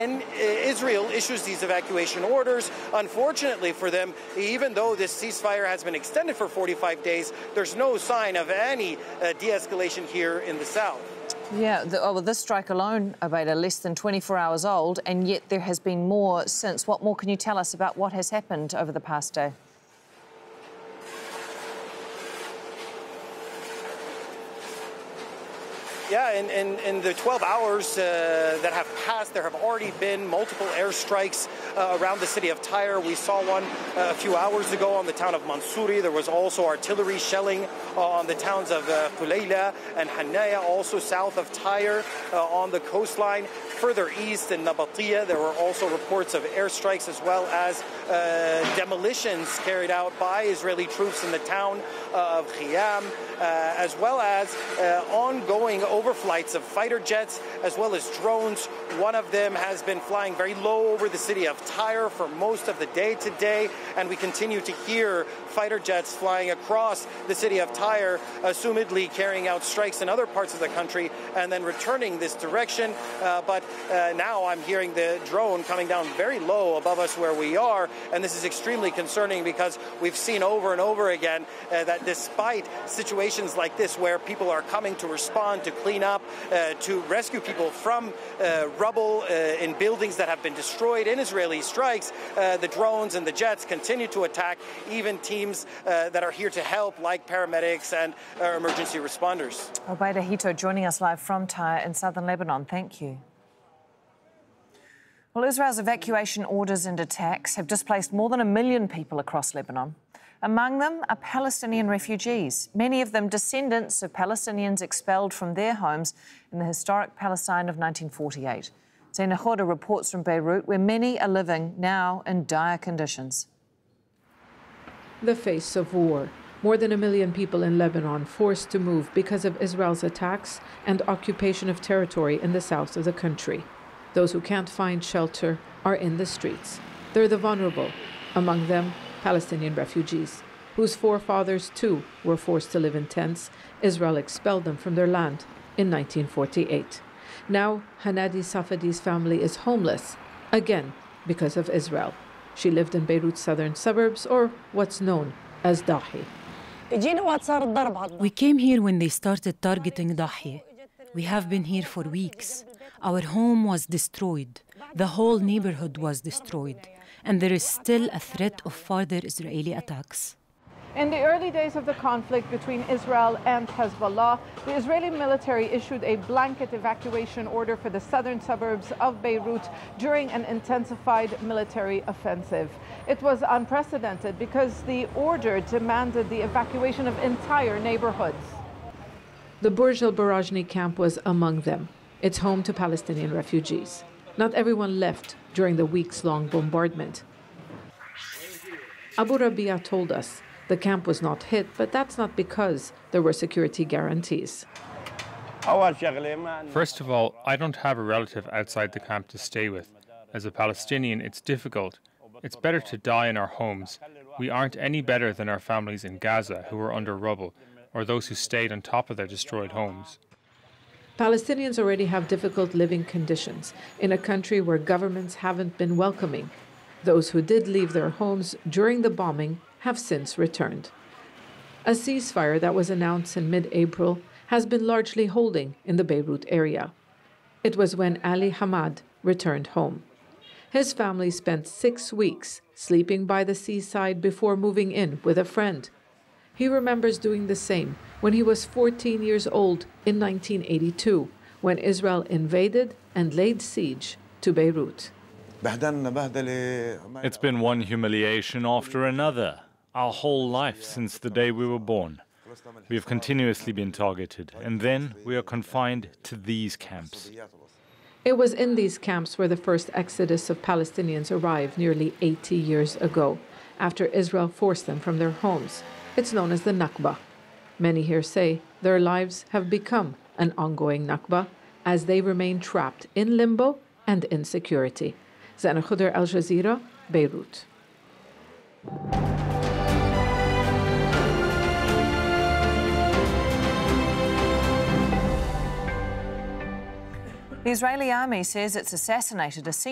And Israel issues these evacuation orders. Unfortunately for them, even though this ceasefire has been extended for 45 days, there's no sign of any de-escalation here in the south. Yeah, this strike alone, Obaida, less than 24 hours old, and yet there has been more since. What more can you tell us about what has happened over the past day? Yeah, in the 12 hours that have passed, there have already been multiple airstrikes around the city of Tyre. We saw one a few hours ago on the town of Mansouri. There was also artillery shelling on the towns of Qulayla and Hanaya, also south of Tyre on the coastline. Further east in Nabatia, there were also reports of airstrikes as well as demolitions carried out by Israeli troops in the town of Khiyam, as well as ongoing overflights of fighter jets as well as drones. One of them has been flying very low over the city of Tyre for most of the day today, and we continue to hear fighter jets flying across the city of Tyre, assumedly carrying out strikes in other parts of the country and then returning this direction. But now I'm hearing the drone coming down very low above us where we are, and this is extremely concerning because we've seen over and over again that despite situations like this where people are coming to respond, to clean up, to rescue people from rubble in buildings that have been destroyed in Israeli strikes, the drones and the jets continue to attack even teams that are here to help, like paramedics and emergency responders. Obaida Hito joining us live from Tyre in southern Lebanon. Thank you. Well, Israel's evacuation orders and attacks have displaced more than 1 million people across Lebanon. Among them are Palestinian refugees, many of them descendants of Palestinians expelled from their homes in the historic Palestine of 1948. Zaina Khoda reports from Beirut, where many are living now in dire conditions. The face of war. More than 1 million people in Lebanon forced to move because of Israel's attacks and occupation of territory in the south of the country. Those who can't find shelter are in the streets. They're the vulnerable, among them Palestinian refugees, whose forefathers too were forced to live in tents. Israel expelled them from their land in 1948. Now, Hanadi Safadi's family is homeless, again because of Israel. She lived in Beirut's southern suburbs, or what's known as Dahi. We came here when they started targeting Dahi. We have been here for weeks. Our home was destroyed. The whole neighborhood was destroyed. And there is still a threat of further Israeli attacks. In the early days of the conflict between Israel and Hezbollah, the Israeli military issued a blanket evacuation order for the southern suburbs of Beirut during an intensified military offensive. It was unprecedented because the order demanded the evacuation of entire neighborhoods. The Burj al Barajni camp was among them. It's home to Palestinian refugees. Not everyone left during the weeks-long bombardment. Abu Rabia told us the camp was not hit, but that's not because there were security guarantees. First of all, I don't have a relative outside the camp to stay with. As a Palestinian, it's difficult. It's better to die in our homes. We aren't any better than our families in Gaza who are under rubble, or those who stayed on top of their destroyed homes. Palestinians already have difficult living conditions in a country where governments haven't been welcoming. Those who did leave their homes during the bombing have since returned. A ceasefire that was announced in mid-April has been largely holding in the Beirut area. It was when Ali Hamad returned home. His family spent 6 weeks sleeping by the seaside before moving in with a friend. He remembers doing the same when he was 14 years old in 1982, when Israel invaded and laid siege to Beirut. It's been one humiliation after another, our whole life since the day we were born. We have continuously been targeted, and then we are confined to these camps. It was in these camps where the first exodus of Palestinians arrived nearly 80 years ago, after Israel forced them from their homes. It's known as the Nakba. Many here say their lives have become an ongoing Nakba as they remain trapped in limbo and insecurity. Zaina Khoda, Al Jazeera, Beirut. The Israeli army says it's assassinated a